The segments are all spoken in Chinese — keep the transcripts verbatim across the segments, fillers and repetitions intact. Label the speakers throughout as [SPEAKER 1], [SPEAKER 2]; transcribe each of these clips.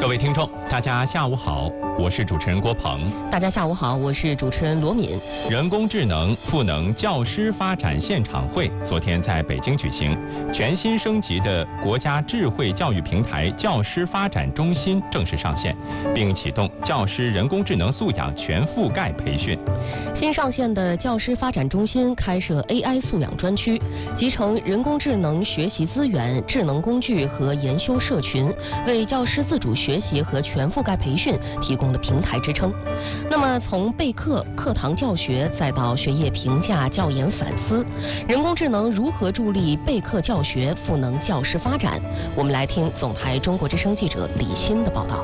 [SPEAKER 1] 各位听众，大家下午好，我是主持人郭鹏。
[SPEAKER 2] 大家下午好，我是主持人罗敏。
[SPEAKER 1] 人工智能赋能教师发展现场会昨天在北京举行，全新升级的国家智慧教育平台教师发展中心正式上线，并启动教师人工智能素养全覆盖培训。
[SPEAKER 2] 新上线的教师发展中心开设 A I 素养专区，集成人工智能学习资源、智能工具和研修社群，为教师自主学习和全覆盖培训提供了平台支撑。那么，从备课、课堂教学，再到学业评价、教研反思，人工智能如何助力备课教学，赋能教师发展？我们来听总台中国之声记者李欣的报道。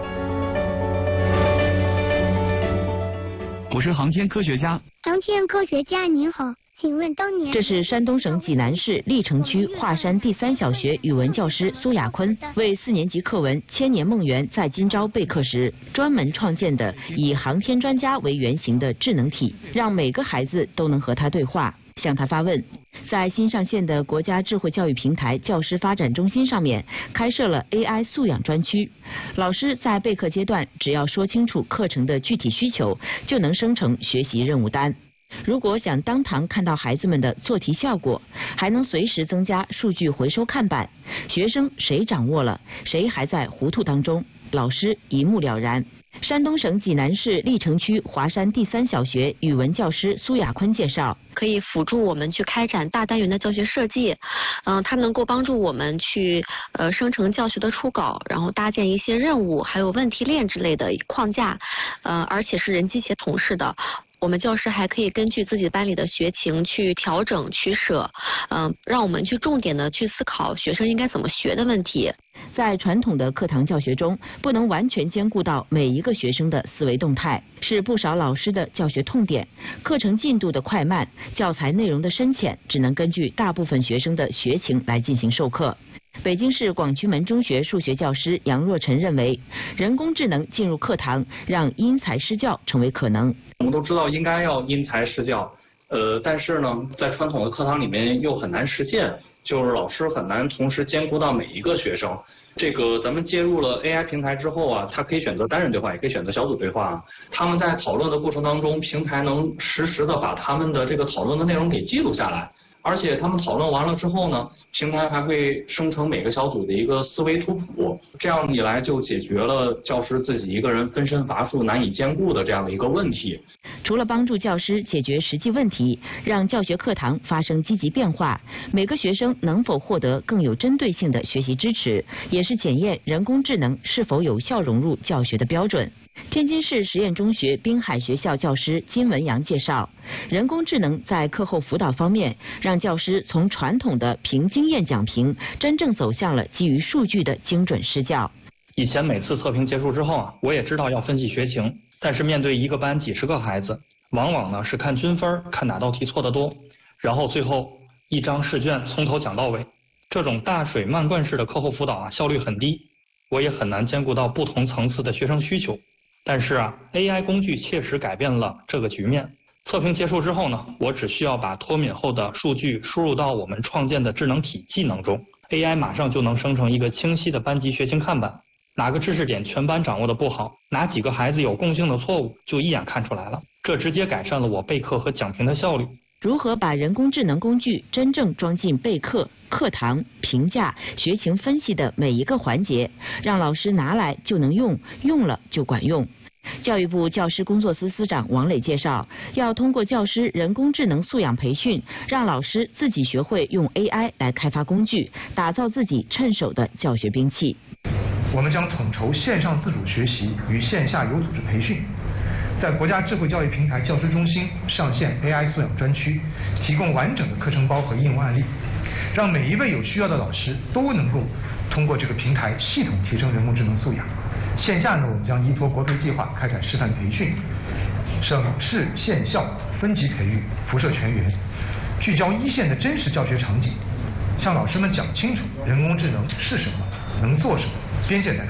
[SPEAKER 3] 我是航天科学家。
[SPEAKER 4] 航天科学家您好，请问当年？
[SPEAKER 5] 这是山东省济南市历城区华山第三小学语文教师苏亚坤为四年级课文《千年梦圆在今朝》备课时，专门创建的以航天专家为原型的智能体，让每个孩子都能和他对话，向他发问。在新上线的国家智慧教育平台教师发展中心上面，开设了 A I 素养专区。老师在备课阶段，只要说清楚课程的具体需求，就能生成学习任务单。如果想当堂看到孩子们的做题效果，还能随时增加数据回收看板，学生谁掌握了，谁还在糊涂当中，老师一目了然。山东省济南市历城区华山第三小学语文教师苏亚坤介绍，
[SPEAKER 6] 可以辅助我们去开展大单元的教学设计，嗯、呃，它能够帮助我们去呃生成教学的初稿，然后搭建一些任务，还有问题链之类的框架，呃，而且是人机协同式的。我们教师还可以根据自己班里的学情去调整取舍，嗯、呃，让我们去重点的去思考学生应该怎么学的问题。
[SPEAKER 5] 在传统的课堂教学中，不能完全兼顾到每一个学生的思维动态，是不少老师的教学痛点。课程进度的快慢、教材内容的深浅，只能根据大部分学生的学情来进行授课。北京市广渠门中学数学教师杨若晨认为，人工智能进入课堂，让因材施教成为可能。
[SPEAKER 7] 我们都知道应该要因材施教，呃，但是呢，在传统的课堂里面又很难实现，就是老师很难同时兼顾到每一个学生。这个咱们接入了 A I 平台之后啊，他可以选择单人对话，也可以选择小组对话。他们在讨论的过程当中，平台能实时的把他们的这个讨论的内容给记录下来。而且他们讨论完了之后呢，平台还会生成每个小组的一个思维图谱，这样一来就解决了教师自己一个人分身乏术、难以兼顾的这样的一个问题。
[SPEAKER 5] 除了帮助教师解决实际问题，让教学课堂发生积极变化，每个学生能否获得更有针对性的学习支持，也是检验人工智能是否有效融入教学的标准。天津市实验中学滨海学校教师金文阳介绍，人工智能在课后辅导方面，让教师从传统的凭经验讲评，真正走向了基于数据的精准施教。
[SPEAKER 8] 以前每次测评结束之后啊，我也知道要分析学情，但是面对一个班几十个孩子，往往呢是看均分，看哪道题错得多，然后最后一张试卷从头讲到尾，这种大水漫灌式的课后辅导啊，效率很低，我也很难兼顾到不同层次的学生需求。但是啊 ，A I 工具切实改变了这个局面。测评结束之后呢，我只需要把脱敏后的数据输入到我们创建的智能体技能中 ，A I 马上就能生成一个清晰的班级学情看板，哪个知识点全班掌握的不好，哪几个孩子有共性的错误，就一眼看出来了。这直接改善了我备课和讲评的效率。
[SPEAKER 5] 如何把人工智能工具真正装进备课、课堂、评价、学情分析的每一个环节，让老师拿来就能用，用了就管用。教育部教师工作司司长王磊介绍，要通过教师人工智能素养培训，让老师自己学会用 A I 来开发工具，打造自己趁手的教学兵器。
[SPEAKER 9] 我们将统筹线上自主学习与线下有组织培训，在国家智慧教育平台教师中心上线 A I 素养专区，提供完整的课程包和应用案例，让每一位有需要的老师都能够通过这个平台系统提升人工智能素养。线下呢，我们将依托国培计划开展示范培训，省市县校分级培育，辐射全员，聚焦一线的真实教学场景，向老师们讲清楚人工智能是什么，能做什么，边界在哪里。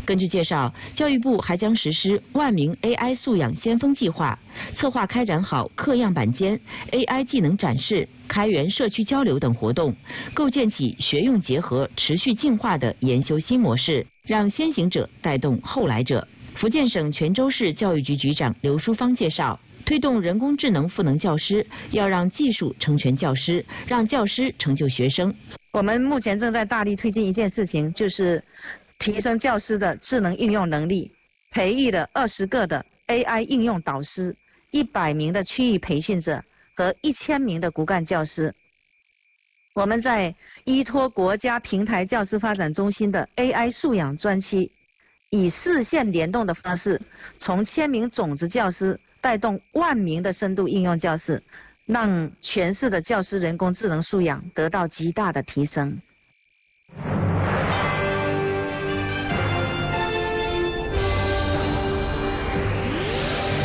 [SPEAKER 5] 根据介绍，教育部还将实施万名 A I 素养先锋计划，策划开展好课样板间、A I 技能展示、开源社区交流等活动，构建起学用结合、持续进化的研修新模式，让先行者带动后来者。福建省泉州市教育局局长刘淑芳介绍，推动人工智能赋能教师，要让技术成全教师，让教师成就学生。
[SPEAKER 10] 我们目前正在大力推进一件事情，就是提升教师的智能应用能力，培育了二十个的 A I 应用导师、一百名的区域培训者和一千名的骨干教师。我们在依托国家平台教师发展中心的 A I 素养专区，以四线联动的方式，从千名种子教师带动万名的深度应用教师，让全市的教师人工智能素养得到极大的提升。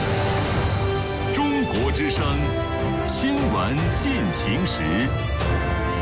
[SPEAKER 11] 中国之声，新闻进行时。